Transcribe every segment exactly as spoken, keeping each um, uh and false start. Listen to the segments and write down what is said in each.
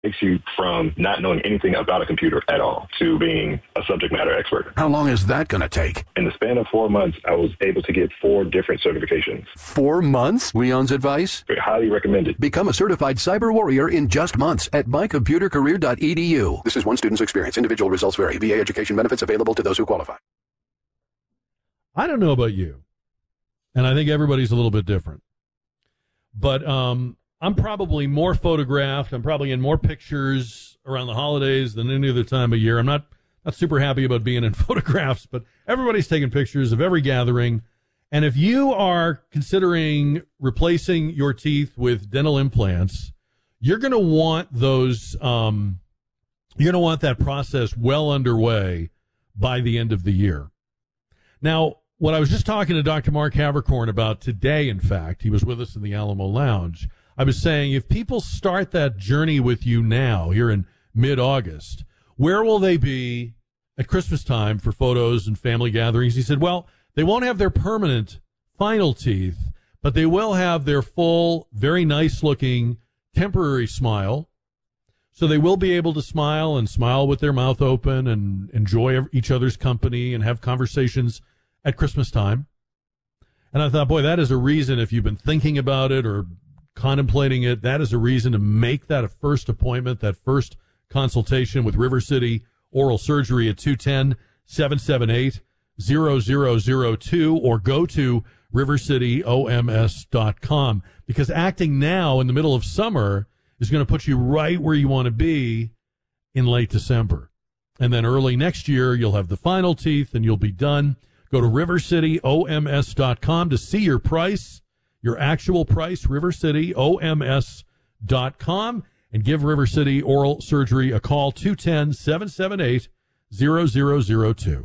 takes you from not knowing anything about a computer at all to being a subject matter expert. How long is that going to take? In the span of four months, I was able to get four different certifications. Four months? Leon's advice? I highly recommend it. Become a certified cyber warrior in just months at my computer career dot e d u. This is one student's experience. Individual results vary. V A education benefits available to those who qualify. I don't know about you, and I think everybody's a little bit different. But um, I'm probably more photographed. I'm probably in more pictures around the holidays than any other time of year. I'm not, not super happy about being in photographs, but everybody's taking pictures of every gathering. And if you are considering replacing your teeth with dental implants, you're going to want those, um, you're going to want that process well underway by the end of the year. Now, what I was just talking to Doctor Mark Havercorn about today, in fact, he was with us in the Alamo Lounge. I was saying, if people start that journey with you now, here in mid-August, where will they be at Christmas time for photos and family gatherings? He said, well, they won't have their permanent final teeth, but they will have their full, very nice-looking temporary smile. So they will be able to smile and smile with their mouth open and enjoy each other's company and have conversations at Christmas time. And I thought, boy, that is a reason, if you've been thinking about it or contemplating it, that is a reason to make that a first appointment, that first consultation with River City Oral Surgery at two one zero, seven seven eight, zero zero zero two or go to river city o m s dot com, because acting now in the middle of summer is going to put you right where you want to be in late December. And then early next year, you'll have the final teeth and you'll be done. Go to river city o m s dot com to see your price, your actual price, river city o m s dot com, and give River City Oral Surgery a call, two one zero, seven seven eight, zero zero zero two.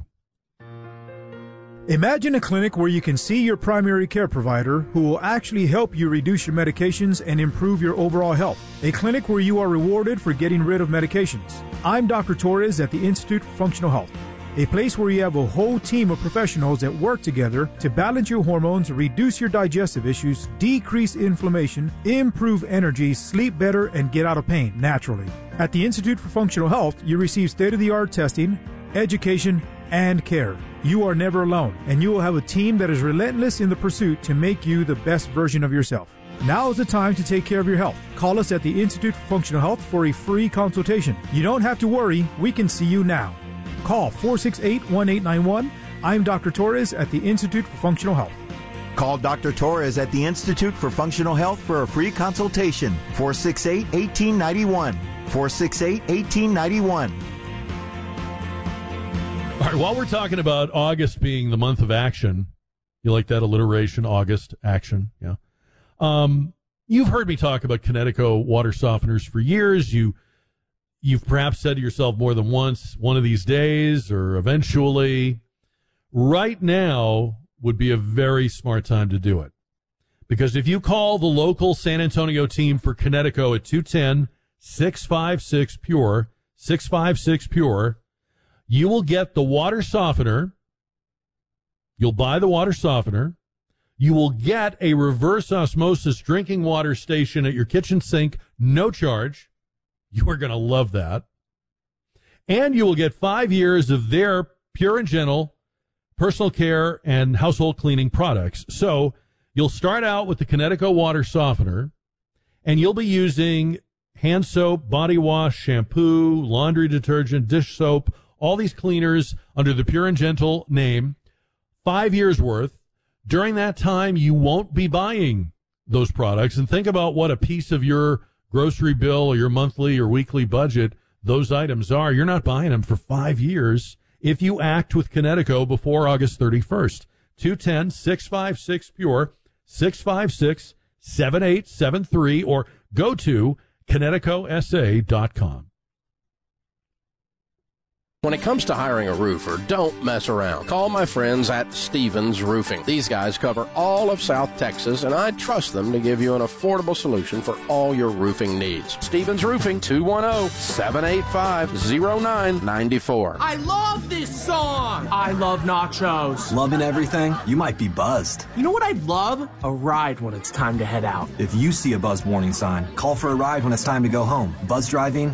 Imagine a clinic where you can see your primary care provider who will actually help you reduce your medications and improve your overall health. A clinic where you are rewarded for getting rid of medications. I'm Doctor Torres at the Institute for Functional Health. A place where you have a whole team of professionals that work together to balance your hormones, reduce your digestive issues, decrease inflammation, improve energy, sleep better, and get out of pain naturally. At the Institute for Functional Health, you receive state-of-the-art testing, education, and care. You are never alone, and you will have a team that is relentless in the pursuit to make you the best version of yourself. Now is the time to take care of your health. Call us at the Institute for Functional Health for a free consultation. You don't have to worry. We can see you now. Call four six eight, one eight nine one. I'm Doctor Torres at the Institute for Functional Health. Call Doctor Torres at the Institute for Functional Health for a free consultation. four six eight, one eight nine one. four six eight, one eight nine one. All right, while we're talking about August being the month of action, you like that alliteration, August, action, yeah. Um, you've heard me talk about Kinetico water softeners for years. You You've perhaps said to yourself more than once, one of these days or eventually. Right now would be a very smart time to do it. Because if you call the local San Antonio team for Kinetico at two one zero, six five six, P U R E, six five six, P U R E, you will get the water softener. You'll buy the water softener. You will get a reverse osmosis drinking water station at your kitchen sink, no charge. You are going to love that. And you will get five years of their Pure and Gentle personal care and household cleaning products. So you'll start out with the Kinetico water softener, and you'll be using hand soap, body wash, shampoo, laundry detergent, dish soap, all these cleaners under the Pure and Gentle name, five years worth. During that time, you won't be buying those products. And think about what a piece of your grocery bill or your monthly or weekly budget those items are. You're not buying them for five years if you act with Kinetico before August thirty-first. two one zero, six five six, P U R E, six five six, seven eight seven three, or go to kinetico s a dot com. When it comes to hiring a roofer, don't mess around. Call my friends at Stevens Roofing. These guys cover all of South Texas, and I trust them to give you an affordable solution for all your roofing needs. Stevens Roofing, two one zero, seven eight five, zero nine nine four. I love this song! I love nachos. Loving everything? You might be buzzed. You know what I'd love? A ride when it's time to head out. If you see a buzz warning sign, call for a ride when it's time to go home. Buzz driving